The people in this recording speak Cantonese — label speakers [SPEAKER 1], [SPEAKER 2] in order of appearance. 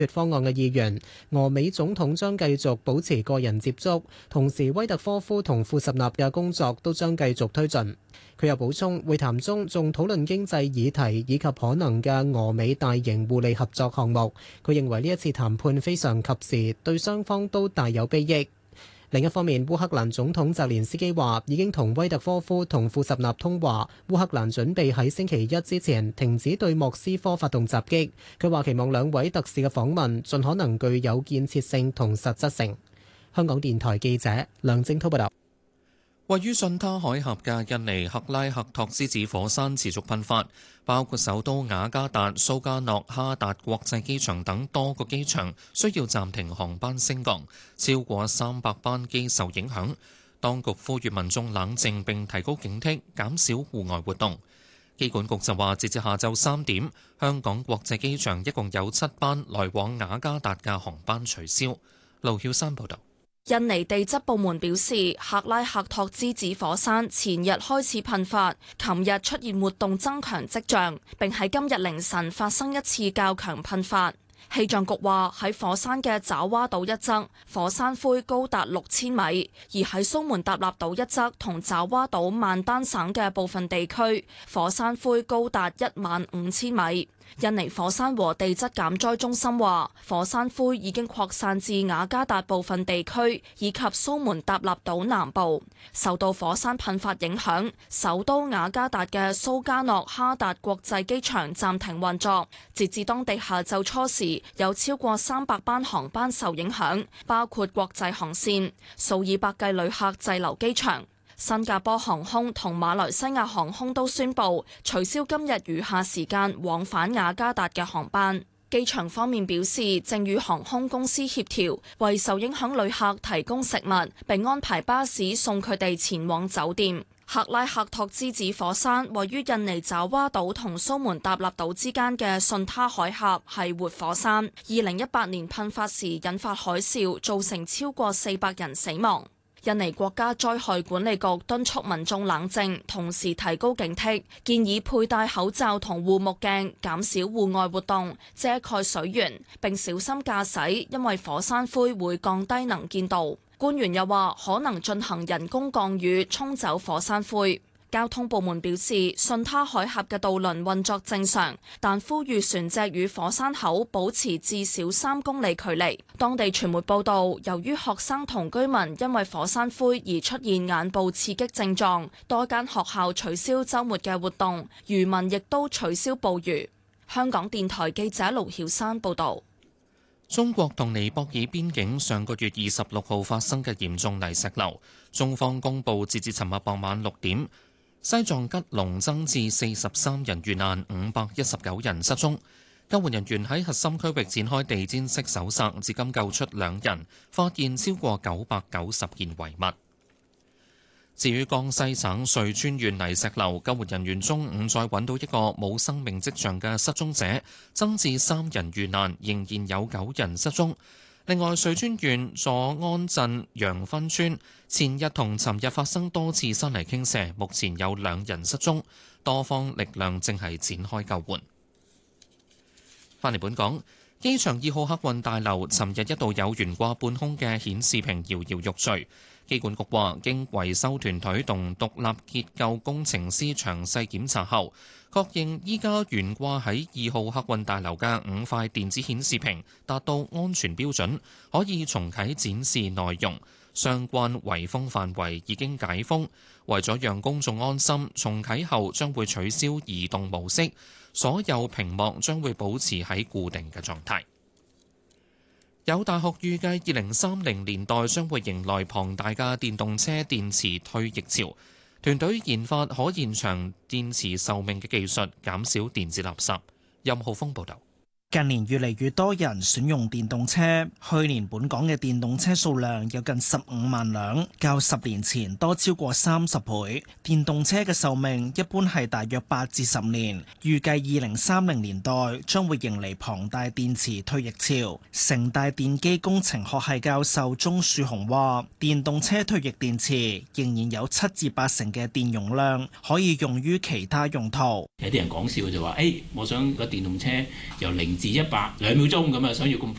[SPEAKER 1] 方案嘅意願，俄美總統將繼續保持個人接觸，同時威特科夫同庫什納嘅工作都將繼續推進。佢又補充，會談中仲討論經濟議題以及可能嘅俄美大型互利合作項目。佢認為呢一次談判非常及時，對雙方都大有裨益。另一方面，烏克蘭總統澤連斯基話已經同威特科夫同庫什納通話，烏克蘭準備喺星期一之前停止對莫斯科發動襲擊。佢話期望兩位特使嘅訪問盡可能具有建設性同實質性。香港電台記者梁正滔報道。
[SPEAKER 2] 位於順他海峽嘅印尼克拉克托孜子火山持續噴發，包括首都雅加達、蘇加諾哈達國際機場等多個機場需要暫停航班升降，超過300班機受影響。當局呼籲民眾冷靜並提高警惕，減少戶外活動。機管局就話，截至下晝3點，香港國際機場一共有7班來往雅加達嘅航班取消。盧曉山報導。
[SPEAKER 3] 印尼地質部門表示，克拉克托孜子火山前日開始噴發，琴日出現活動增強跡象，並喺今日凌晨發生一次較強噴發。氣象局話喺火山嘅爪哇島一側，火山灰高達6000米；而喺蘇門答臘島一側同爪哇島曼丹省嘅部分地區，火山灰高達15000米。印尼火山和地質減災中心話，火山灰已經擴散至雅加達部分地區以及蘇門答臘島南部。受到火山噴發影響，首都雅加達嘅蘇加諾哈達國際機場暫停運作。截至當地下晝初時，有超過300班航班受影響，包括國際航線，數以百計旅客滯留機場。新加坡航空同馬來西亞航空都宣布取消今日餘下時間往返雅加達嘅航班。機場方面表示，正與航空公司協調，為受影響旅客提供食物，並安排巴士送佢哋前往酒店。克拉克托孜子火山位於印尼爪哇島同蘇門答臘島之間嘅順他海峽，係活火山。2018年噴發時引發海嘯，造成超過400人死亡。印尼國家災害管理局敦促民眾冷靜，同時提高警惕，建議佩戴口罩同護目鏡，減少戶外活動，遮蓋水源，並小心駕駛，因為火山灰會降低能見度。官員又話，可能進行人工降雨，沖走火山灰。交通部門表示，順他海峽嘅渡輪運作正常，但呼籲船隻與火山口保持至少3公里距離。當地傳媒報道，由於學生同居民因為火山灰而出現眼部刺激症狀，多間學校取消週末嘅活動，漁民亦都取消捕魚。香港電台記者盧曉山報導。
[SPEAKER 2] 中國同尼泊爾邊境上個月26號發生嘅嚴重泥石流，中方公佈截至尋日傍晚6點，西藏吉隆增至43人遇難，519人失蹤。救援人員喺核心區域展開地毯式搜索，至今救出2人，發現超過990件遺物。至於江西省瑞川縣泥石流，救援人員中午再揾到一個冇生命跡象嘅失蹤者，增至3人遇難，仍然有9人失蹤。另外，瑞川縣佐安鎮楊芬村前日同尋日發生多次山泥傾瀉，目前有2人失蹤，多方力量正係展開救援。返嚟本港，機場2號客運大樓尋日一度有懸掛半空嘅顯示屏搖搖欲墜。機管局話，經維修團隊同獨立結構工程師詳細檢查後，確認依家懸掛喺2號客運大樓嘅5塊電子顯示屏達到安全標準，可以重啟展示內容。相關圍封範圍已經解封，為咗讓公眾安心，重啟後將會取消移動模式，所有屏幕將會保持喺固定嘅狀態。有大學預計2030年代將會迎來龐大嘅電動車電池退役潮，團隊研發可延長電池壽命嘅技術，減少電子垃圾。任浩峰報導。
[SPEAKER 4] 近年越嚟越多人選用電動車，去年本港嘅電動車數量有近15萬輛，較10年前多超過30倍。電動車嘅壽命一般係大約8至10年，預計2030年代將會迎嚟龐大電池退役潮。城大電機工程學系教授鍾樹雄話，電動車退役電池仍然有7至8成嘅電容量可以用於其他用途。
[SPEAKER 5] 有啲人講笑就話，我想個電動車由0 至100 2秒鐘咁啊，想要咁